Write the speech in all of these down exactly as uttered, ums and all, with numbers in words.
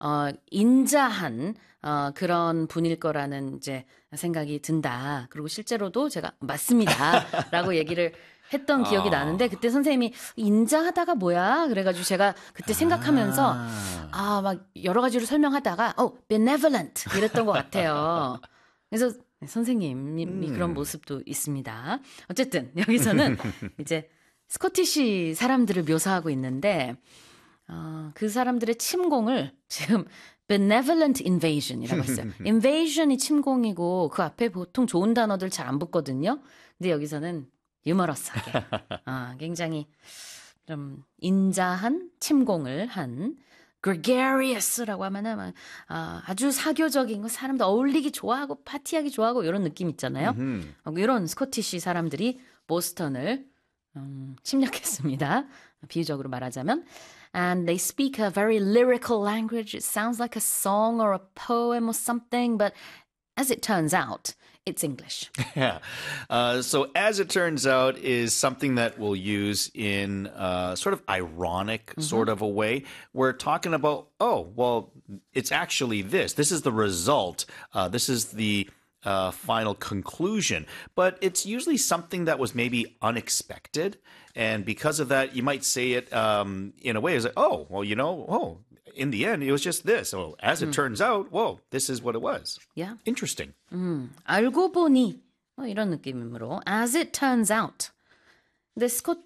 어, 인자한 어, 그런 분일 거라는 이제 생각이 든다. 그리고 실제로도 제가 맞습니다라고 얘기를 했던 기억이 아. 나는데 그때 선생님이 인자하다가 뭐야? 그래가지고 제가 그때 생각하면서 아. 아, 막 여러 가지로 설명하다가 어, benevolent 이랬던 것 같아요. 그래서 선생님이 음. 그런 모습도 있습니다. 어쨌든 여기서는 이제 스코티시 사람들을 묘사하고 있는데 어, 그 사람들의 침공을 지금 benevolent invasion이라고 했어요. invasion이 침공이고 그 앞에 보통 좋은 단어들 잘 안 붙거든요. 근데 여기서는 유머러스하게 아, 굉장히 좀 인자한 침공을 한 gregarious라고 하면은 아, 아주 사교적인 거 사람들 어울리기 좋아하고 파티하기 좋아하고 이런 느낌 있잖아요. 이런 스코티시 사람들이 보스턴을 음, 침략했습니다. 비유적으로 말하자면 and they speak a very lyrical language. It sounds like a song or a poem or something, but as it turns out, it's English. Yeah. Uh, so, as it turns out, is something that we'll use in uh, sort of ironic Mm-hmm. sort of a way. We're talking about, oh, well, it's actually this. This is the result. Uh, this is the uh, final conclusion. But it's usually something that was maybe unexpected. And because of that, you might say it um, in a way as like, oh, well, you know, oh, in the end, it was just this. Oh, as it Mm. turns out, whoa, this is what it was. Yeah. Interesting. 음, 알고 보니 뭐 이런 느낌으로 as it turns out. 근데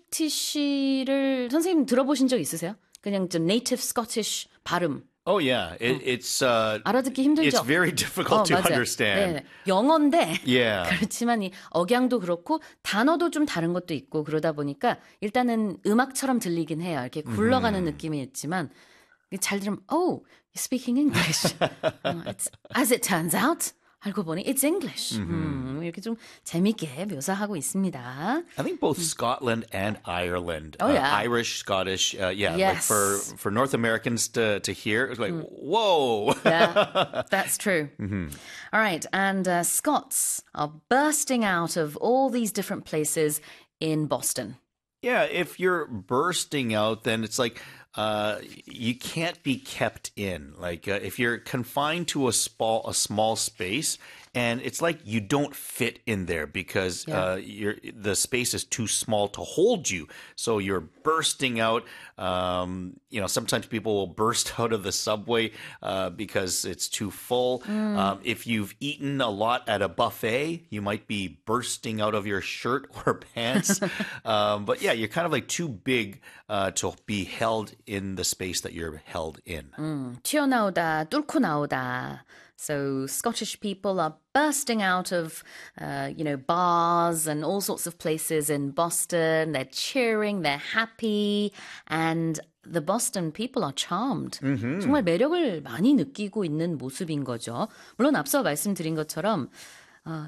스코티시를 선생님 들어보신 적 있으세요? 그냥 좀 native Scottish 발음. Oh, yeah. It, it's uh, 알아듣기 힘들죠? it's very difficult to 맞아요. understand. 네, 영어인데 Yeah. 그렇지만 이 억양도 그렇고 단어도 좀 다른 것도 있고 그러다 보니까 일단은 음악처럼 들리긴 해요. 이렇게 굴러가는 느낌이 있지만 잘 들으면 oh, you're speaking English. 어, it's, as it turns out 알고 보니 it's English. 음, 이렇게 좀 재밌게 묘사하고 있습니다. I think both Scotland and Ireland, Oh, uh, yeah. Irish, Scottish, uh, yeah, like Yes. for for North Americans to to hear, it's like whoa. Yeah, that's true. All right, and uh, Scots are bursting out of all these different places in Boston. Yeah, if you're bursting out, then it's like uh, you can't be kept in. Like uh, if you're confined to a small a small space, and it's like you don't fit in there because Yeah. uh, you're, the space is too small to hold you. So you're bursting out. Um, you know, sometimes people will burst out of the subway uh, because it's too full. Um, if you've eaten a lot at a buffet, you might be bursting out of your shirt or pants. um, but yeah, you're kind of like too big uh, to be held in the space that you're held in. 음, 튀어나오다, 뚫고 나오다. So Scottish people are bursting out of, uh, you know, bars and all sorts of places in Boston. They're cheering, they're happy, and the Boston people are charmed. 정말 매력을 많이 느끼고 있는 모습인 거죠. 물론 앞서 말씀드린 것처럼 어,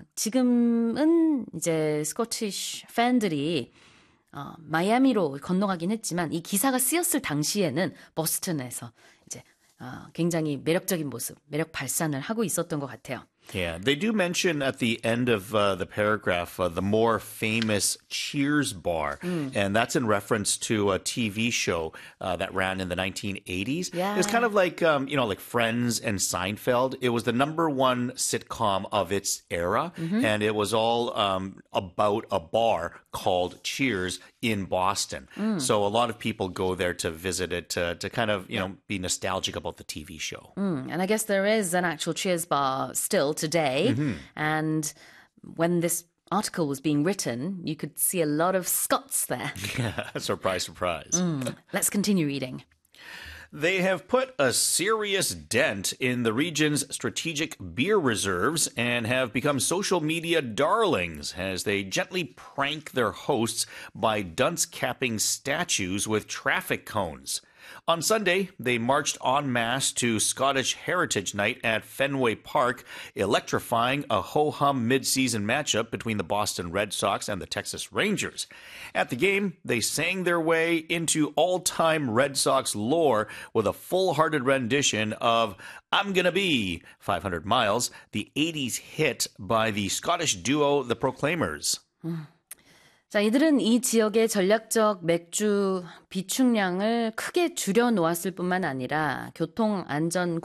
지금은 이제 스코티시 팬들이 어, 마이애미로 건너가긴 했지만 이 기사가 쓰였을 당시에는 버스턴에서 이제 어, 굉장히 매력적인 모습, 매력 발산을 하고 있었던 것 같아요. Yeah, they do mention at the end of uh, the paragraph uh, the more famous Cheers bar, and that's in reference to a T V show uh, that ran in the nineteen eighties. Yeah. It's kind of like um, you know, like Friends and Seinfeld. It was the number one sitcom of its era, and it was all um, about a bar called Cheers in Boston. So a lot of people go there to visit it to to kind of you know be nostalgic about the T V show. Mm, and I guess there is an actual Cheers bar still today. And when this article was being written, you could see a lot of Scots there. Surprise, surprise. Mm, let's continue reading. They have put a serious dent in the region's strategic beer reserves and have become social media darlings as they gently prank their hosts by dunce-capping statues with traffic cones. On Sunday, they marched en masse to Scottish Heritage Night at Fenway Park, electrifying a ho-hum mid-season matchup between the Boston Red Sox and the Texas Rangers. At the game, they sang their way into all-time Red Sox lore with a full-hearted rendition of I'm Gonna Be five hundred miles, the eighties hit by the Scottish duo The Proclaimers. 자, 이들은 이 지역의 전략적 맥주 비축량을 크게 줄여 놓았을 뿐만 아니라 교통 안전